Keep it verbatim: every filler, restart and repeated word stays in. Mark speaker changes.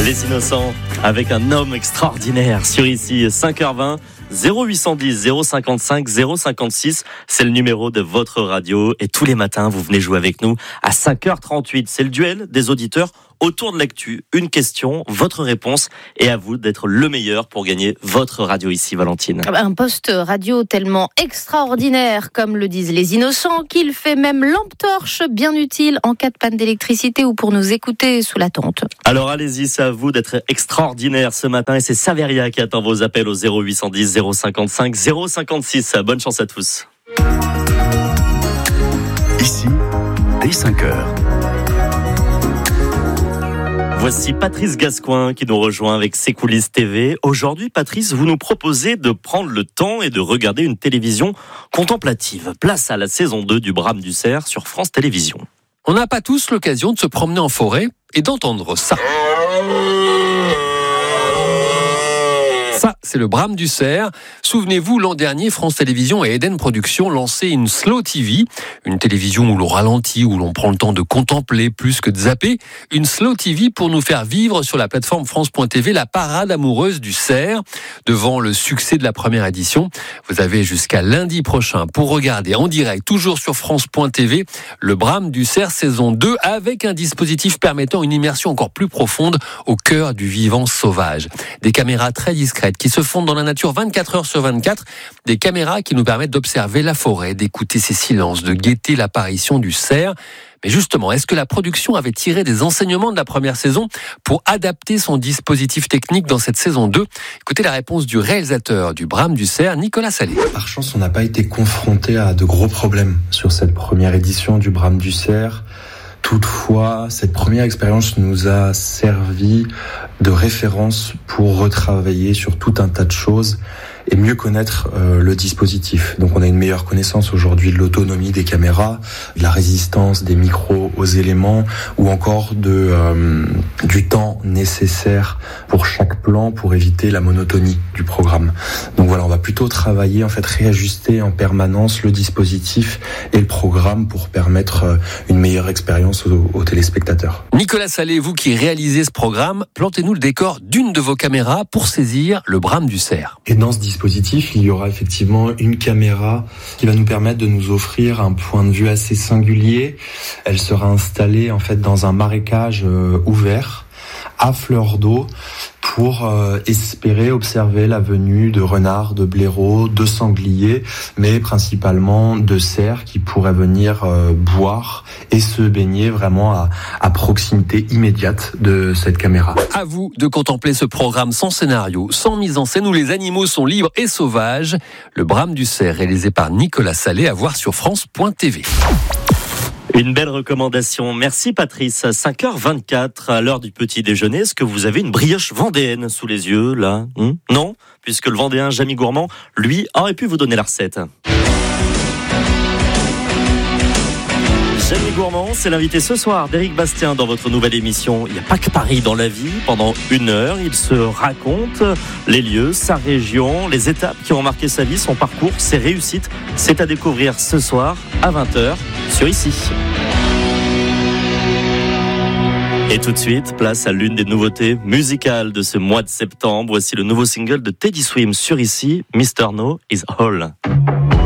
Speaker 1: Les Innocents avec un homme extraordinaire sur ici cinq heures vingt. zéro huit cent dix zéro cinquante-cinq zéro cinquante-six, c'est le numéro de votre radio et tous les matins vous venez jouer avec nous à cinq heures trente-huit. C'est le duel des auditeurs autour de l'actu. Une question, votre réponse et à vous d'être le meilleur pour gagner votre radio ici, Valentine.
Speaker 2: Un poste radio tellement extraordinaire, comme le disent les Innocents, qu'il fait même lampe torche bien utile en cas de panne d'électricité ou pour nous écouter sous la tente.
Speaker 1: Alors allez-y, c'est à vous d'être extraordinaire ce matin et c'est Saveria qui attend vos appels au zéro huit cent dix zéro cinquante-cinq zéro cinquante-six. Bonne chance à tous.
Speaker 3: Ici, dès cinq heures.
Speaker 1: Voici Patrice Gascoin qui nous rejoint avec ses coulisses T V. Aujourd'hui, Patrice, vous nous proposez de prendre le temps et de regarder une télévision contemplative. Place à la saison deux du Brame du Cerf sur France Télévisions.
Speaker 4: On n'a pas tous l'occasion de se promener en forêt et d'entendre ça. Ça, c'est le Brame du Cerf. Souvenez-vous, l'an dernier, France Télévisions et Eden Productions lançaient une Slow T V, une télévision où l'on ralentit, où l'on prend le temps de contempler plus que de zapper. Une Slow T V pour nous faire vivre sur la plateforme France point T V la parade amoureuse du cerf. Devant le succès de la première édition, vous avez jusqu'à lundi prochain pour regarder en direct, toujours sur France point T V, le Brame du Cerf saison deux, avec un dispositif permettant une immersion encore plus profonde au cœur du vivant sauvage. Des caméras très discrètes qui se fondent dans la nature vingt-quatre heures sur vingt-quatre, des caméras qui nous permettent d'observer la forêt, d'écouter ses silences, de guetter l'apparition du cerf. Mais justement, est-ce que la production avait tiré des enseignements de la première saison pour adapter son dispositif technique dans cette saison deux? Écoutez la réponse du réalisateur du Brame du Cerf, Nicolas Salé.
Speaker 5: Par chance, on n'a pas été confronté à de gros problèmes sur cette première édition du Brame du Cerf. Toutefois, cette première expérience nous a servi de référence pour retravailler sur tout un tas de choses et mieux connaître euh, le dispositif. Donc on a une meilleure connaissance aujourd'hui de l'autonomie des caméras, de la résistance des micros aux éléments ou encore de euh, du temps nécessaire pour chaque plan pour éviter la monotonie du programme. Donc voilà, on va plutôt travailler, en fait, réajuster en permanence le dispositif et le programme pour permettre euh, une meilleure expérience aux, aux téléspectateurs.
Speaker 4: Nicolas Salé, vous qui réalisez ce programme, plantez-nous le décor d'une de vos caméras pour saisir le Brame du Cerf.
Speaker 5: Et dans ce dispositif, il y aura effectivement une caméra qui va nous permettre de nous offrir un point de vue assez singulier. Elle sera installée en fait dans un marécage euh, ouvert à fleur d'eau pour euh, espérer observer la venue de renards, de blaireaux, de sangliers, mais principalement de cerfs qui pourraient venir euh, boire et se baigner vraiment à, à proximité immédiate de cette caméra.
Speaker 4: À vous de contempler ce programme sans scénario, sans mise en scène, où les animaux sont libres et sauvages. Le Brame du Cerf, réalisé par Nicolas Salé, à voir sur France point T V.
Speaker 1: Une belle recommandation. Merci Patrice. cinq heures vingt-quatre, à l'heure du petit déjeuner. Est-ce que vous avez une brioche vendéenne sous les yeux, là? hum Non? Puisque le vendéen Jamie Gourmand, lui, aurait pu vous donner la recette. Jamie Gourmand, c'est l'invité ce soir d'Éric Bastien dans votre nouvelle émission. Il n'y a pas que Paris dans la vie. Pendant une heure, il se raconte les lieux, sa région, les étapes qui ont marqué sa vie, son parcours, ses réussites. C'est à découvrir ce soir à vingt heures sur Ici. Et tout de suite, place à l'une des nouveautés musicales de ce mois de septembre. Voici le nouveau single de Teddy Swims sur Ici, mister No is All.